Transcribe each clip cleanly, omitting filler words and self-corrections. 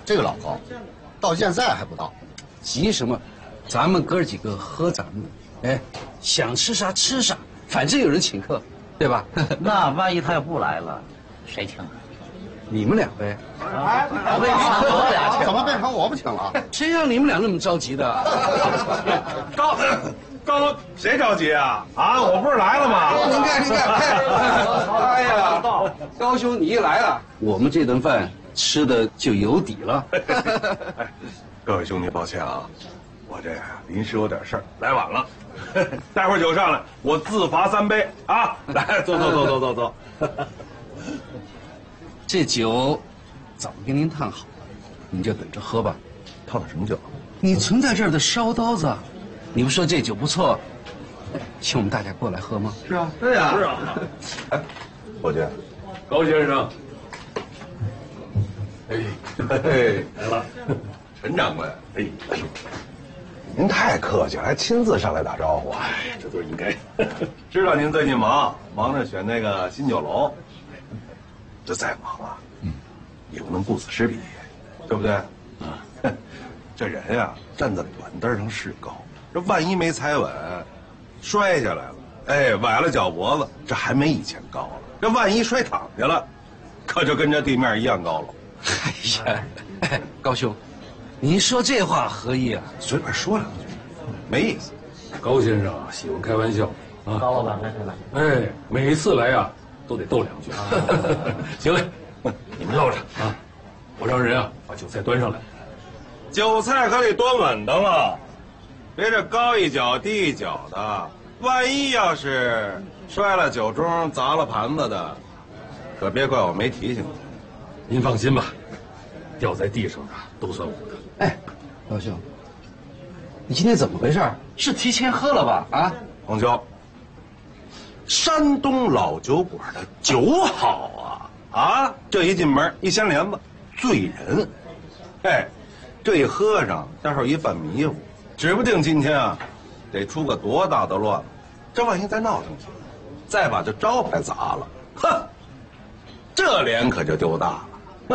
这个老高，到现在还不到。 急什么？咱们哥几个喝咱们的，哎，想吃啥吃啥，反正有人请客，对吧？ 那万一他要不来了，谁请啊？ 你们俩呗。 为啥我俩请？ 怎么变成我不请了？ 谁让你们俩那么着急的？ 高，谁着急啊？啊，我不是来了吗？ 您看，哎呀，高兄你一来了，我们这顿饭吃的就有底了。 各位兄弟，抱歉啊，我这临时有点事儿，来晚了。待会儿酒上来，我自罚3杯啊！来，走。 这酒早给您烫好了，您就等着喝吧。 烫的什么酒？ 你存在这儿的烧刀子，你不说这酒不错，请我们大家过来喝吗？ 是啊，对呀，是啊。哎，伙计， 高先生，哎， 来了，陈掌柜，哎，您太客气了，还亲自上来打招呼。 哎，这都是应该。 知道您最近忙着选那个新酒楼，这再忙啊，也不能顾此失彼，对不对？啊，这人呀，站在板凳上是高，这万一没踩稳，摔下来了，哎，崴了脚脖子，这还没以前高了。这万一摔躺下了，可就跟这地面一样高了。 哎呀，高兄，您说这话何意啊？ 随便说两句，没意思。 高先生啊，喜欢开玩笑啊。 高老板来了。 哎，每次来呀，都得逗两句。行嘞，你们唠着啊，我让人啊把酒菜端上来。 酒菜可得端稳当了，别这高一脚低一脚的，万一要是摔了酒盅砸了盘子的，可别怪我没提醒你。 您放心吧，掉在地上的都算我的。 哎，高兄，你今天怎么回事？是提前喝了吧？啊， 黄秋，山东老酒馆的酒好啊！这一进门一掀帘子，醉人。哎，这一喝上，待会儿一犯迷糊，指不定今天啊，得出个多大的乱子。这万一再闹腾起来，再把这招牌砸了，哼，这脸可就丢大了。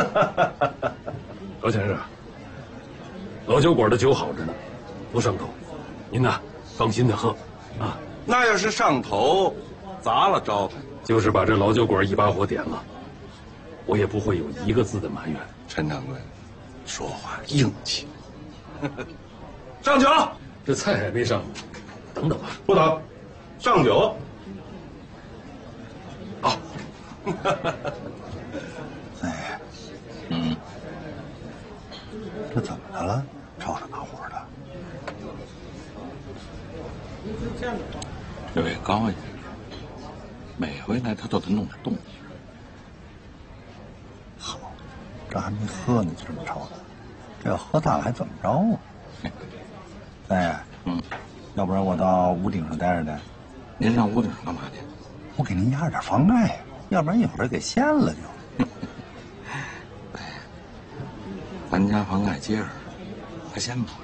高先生，老酒馆的酒好着呢，不上头。您呐，放心的喝，啊。 那要是上头，砸了招牌， 就是把这老酒馆一把火点了，我也不会有一个字的埋怨。 陈掌柜，说话硬气。上酒， 这菜还没上，等等吧。 不等，上酒。 好。哎，这怎么的了？吵吵打火的。 这位高爷，每回来他都得弄点动静。 好，这还没喝呢，就这么吵的，这要喝大了还怎么着啊？哎，要不然我到屋顶上待着待。 您上屋顶上干嘛去？ 我给您压着点房贷呀，要不然一会儿给掀了就。 咱家房盖接着，还掀不了。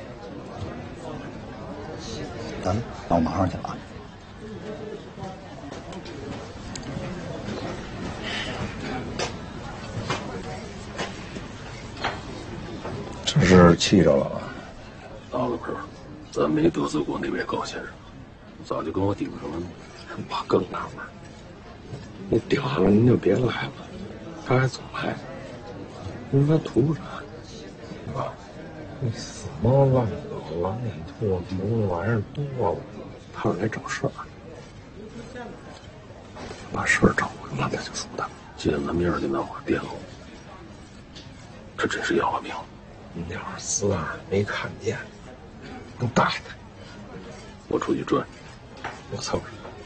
得了，那我马上去了啊。这是气着了吧？ 大老哥，咱没得罪过那位高先生，早就跟我顶上了呢。 我更纳闷，你顶上了您就别来了，他还总来，您说图啥？ 啊，你死猫乱狗狼眼兔犊子玩意儿多了， 他是来找事儿，把事儿找完了，那就属他。 见了面就拿我颠了，这真是要了命了。 你要是死啊没看见，能打他。 我出去转， 我凑合。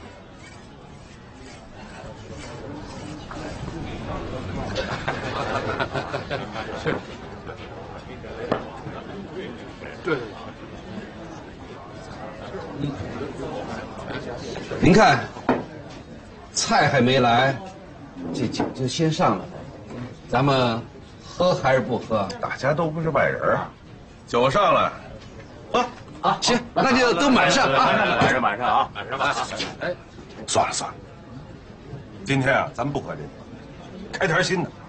对， 您看，菜还没来，这酒就先上了，咱们喝还是不喝？ 大家都不是外人啊，酒上来，喝啊，行，那就都满上啊， 满上啊，满上吧。 哎，算了，今天啊，咱不喝这个，开坛新的。